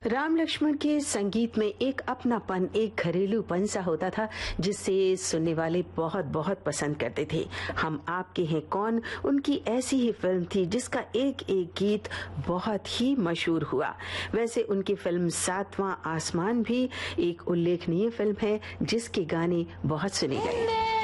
राम लक्ष्मण के संगीत में एक अपनापन, एक घरेलूपन सा होता था जिससे सुनने वाले बहुत बहुत पसंद करते थे। हम आपके हैं कौन उनकी ऐसी ही फिल्म थी जिसका एक एक गीत बहुत ही मशहूर हुआ। वैसे उनकी फिल्म सातवां आसमान भी एक उल्लेखनीय फिल्म है जिसके गाने बहुत सुने गए।